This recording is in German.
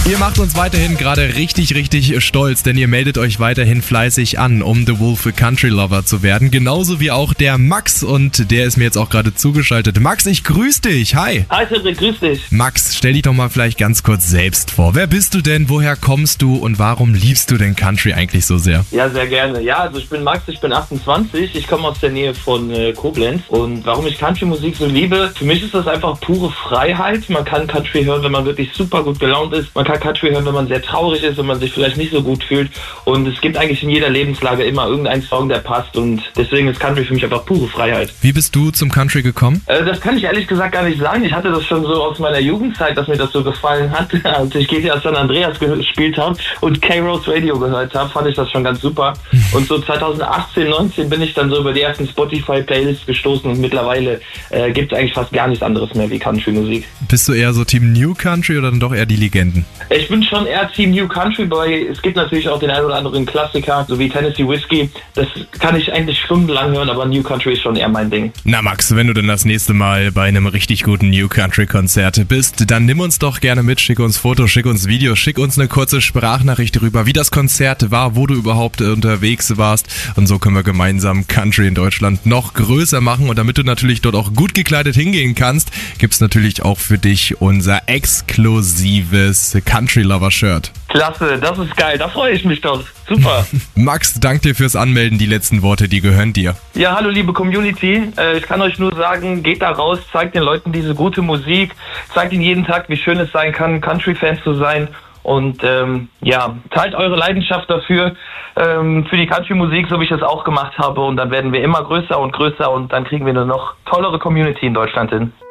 Ihr macht uns weiterhin gerade richtig, richtig stolz, denn ihr meldet euch weiterhin fleißig an, um The Wolf Country Lover zu werden. Genauso wie auch der Max, und der ist mir jetzt auch gerade zugeschaltet. Max, ich grüße dich. Hi. Hi Cedric, grüß dich. Max, stell dich doch mal vielleicht ganz kurz selbst vor. Wer bist du denn, woher kommst du und warum liebst du denn Country eigentlich so sehr? Ja, sehr gerne. Ja, also ich bin Max, ich bin 28, ich komme aus der Nähe von Koblenz. Und warum ich Country-Musik so liebe, für mich ist das einfach pure Freiheit. Man kann Country hören, wenn man wirklich super gut gelaunt ist. Man kann Country hören, wenn man sehr traurig ist, wenn man sich vielleicht nicht so gut fühlt. Und es gibt eigentlich in jeder Lebenslage immer irgendeinen Song, der passt. Und deswegen ist Country für mich einfach pure Freiheit. Wie bist du zum Country gekommen? Das kann ich ehrlich gesagt gar nicht sagen. Ich hatte das schon so aus meiner Jugendzeit, dass mir das so gefallen hat. Als ich GTA San Andreas gespielt habe und K-Rose Radio gehört habe, fand ich das schon ganz super. Und so 2018, 19 bin ich dann so über die ersten Spotify-Playlists gestoßen und mittlerweile gibt es eigentlich fast gar nichts anderes mehr wie Country-Musik. Bist du eher so Team New Country oder dann doch eher die Legenden? Ich bin schon eher Team New Country, weil es gibt natürlich auch den einen oder anderen Klassiker, so wie Tennessee Whiskey. Das kann ich eigentlich stundenlang hören, aber New Country ist schon eher mein Ding. Na Max, wenn du dann das nächste Mal bei einem richtig guten New Country Konzert bist, dann nimm uns doch gerne mit, schick uns Fotos, schick uns Videos, schick uns eine kurze Sprachnachricht darüber, wie das Konzert war, wo du überhaupt unterwegs warst, und so können wir gemeinsam Country in Deutschland noch größer machen. Und damit du natürlich dort auch gut gekleidet hingehen kannst, gibt's natürlich auch für dich unser exklusives Country Lover Shirt. Klasse, das ist geil, da freue ich mich doch. Super. Max, danke dir fürs Anmelden. Die letzten Worte, die gehören dir. Ja, hallo liebe Community. Ich kann euch nur sagen, geht da raus, zeigt den Leuten diese gute Musik, zeigt ihnen jeden Tag, wie schön es sein kann, Country-Fans zu sein. Und teilt eure Leidenschaft dafür, für die Country-Musik, so wie ich es auch gemacht habe. Und dann werden wir immer größer und größer und dann kriegen wir eine noch tollere Community in Deutschland hin.